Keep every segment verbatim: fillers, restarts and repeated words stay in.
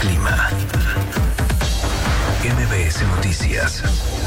clima. M B S Noticias.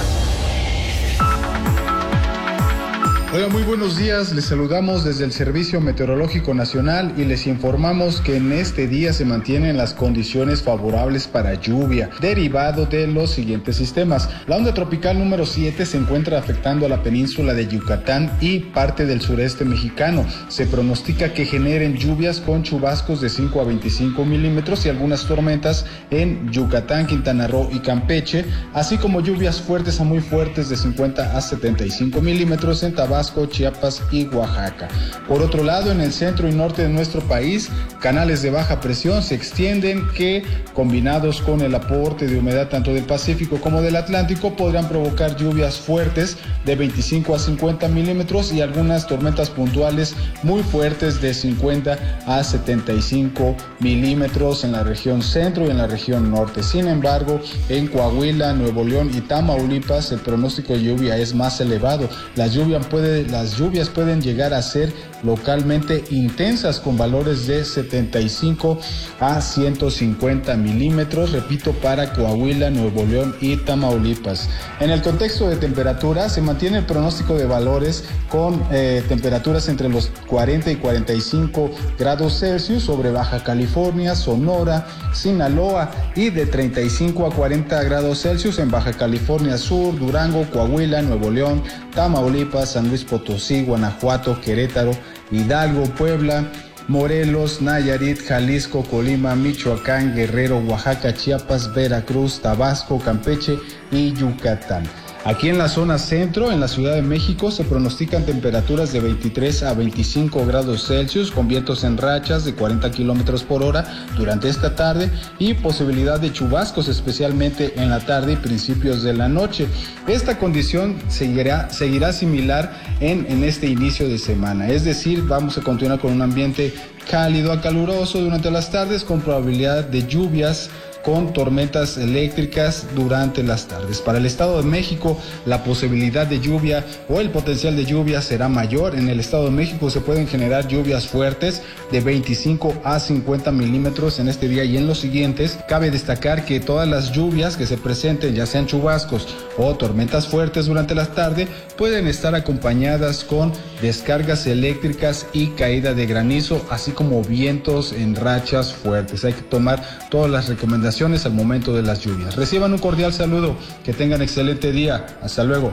Hola, muy buenos días. Les saludamos desde el Servicio Meteorológico Nacional y les informamos que en este día se mantienen las condiciones favorables para lluvia, derivado de los siguientes sistemas. La onda tropical número siete se encuentra afectando a la península de Yucatán y parte del sureste mexicano. Se pronostica que generen lluvias con chubascos de cinco a veinticinco milímetros y algunas tormentas en Yucatán, Quintana Roo y Campeche, así como lluvias fuertes a muy fuertes de cincuenta a setenta y cinco milímetros en Tabasco, Chiapas y Oaxaca. Por otro lado, en el centro y norte de nuestro país, canales de baja presión se extienden que, combinados con el aporte de humedad tanto del Pacífico como del Atlántico, podrán provocar lluvias fuertes de veinticinco a cincuenta milímetros y algunas tormentas puntuales muy fuertes de cincuenta a setenta y cinco milímetros en la región centro y en la región norte. Sin embargo, en Coahuila, Nuevo León y Tamaulipas, el pronóstico de lluvia es más elevado. La lluvia puede Las lluvias pueden llegar a ser localmente intensas con valores de setenta y cinco a ciento cincuenta milímetros, repito, para Coahuila, Nuevo León y Tamaulipas. En el contexto de temperatura, se mantiene el pronóstico de valores con eh, temperaturas entre los cuarenta y cuarenta y cinco grados Celsius sobre Baja California, Sonora, Sinaloa y de treinta y cinco a cuarenta grados Celsius en Baja California Sur, Durango, Coahuila, Nuevo León, Tamaulipas, San Luis Potosí, Guanajuato, Querétaro, Hidalgo, Puebla, Morelos, Nayarit, Jalisco, Colima, Michoacán, Guerrero, Oaxaca, Chiapas, Veracruz, Tabasco, Campeche y Yucatán. Aquí en la zona centro, en la Ciudad de México, se pronostican temperaturas de veintitrés a veinticinco grados Celsius con vientos en rachas de cuarenta kilómetros por hora durante esta tarde y posibilidad de chubascos, especialmente en la tarde y principios de la noche. Esta condición seguirá, seguirá similar en, en este inicio de semana, es decir, vamos a continuar con un ambiente cálido a caluroso durante las tardes con probabilidad de lluvias con tormentas eléctricas durante las tardes. Para el Estado de México, la posibilidad de lluvia o el potencial de lluvia será mayor. En el Estado de México se pueden generar lluvias fuertes de veinticinco a cincuenta milímetros en este día y en los siguientes. Cabe destacar que todas las lluvias que se presenten, ya sean chubascos o tormentas fuertes durante la tarde, pueden estar acompañadas con descargas eléctricas y caída de granizo, así como vientos en rachas fuertes. Hay que tomar todas las recomendaciones al momento de las lluvias. Reciban un cordial saludo, que tengan excelente día. Hasta luego.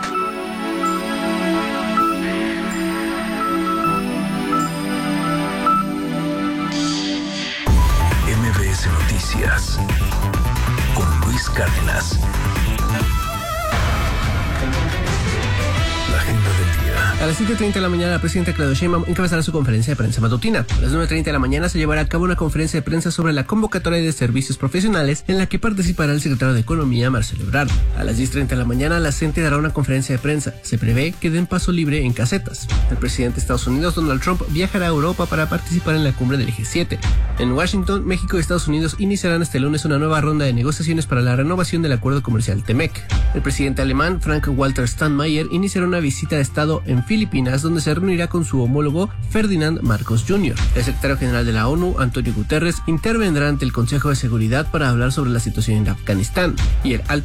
M B S Noticias con Luis Cárdenas. La agenda del día. A las siete treinta de la mañana, la presidenta Claudia Sheinbaum encabezará su conferencia de prensa matutina. A las nueve treinta de la mañana se llevará a cabo una conferencia de prensa sobre la convocatoria de servicios profesionales en la que participará el secretario de Economía, Marcelo Ebrard. A las diez treinta de la mañana, la CENTE dará una conferencia de prensa. Se prevé que den paso libre en casetas. El presidente de Estados Unidos, Donald Trump, viajará a Europa para participar en la cumbre del G siete. En Washington, México y Estados Unidos iniciarán este lunes una nueva ronda de negociaciones para la renovación del acuerdo comercial TEMEC. El presidente alemán, Frank-Walter Steinmeier, iniciará una visita de Estado en Filipinas, donde se reunirá con su homólogo Ferdinand Marcos junior El secretario general de la ONU, Antonio Guterres, intervendrá ante el Consejo de Seguridad para hablar sobre la situación en Afganistán. Y el alto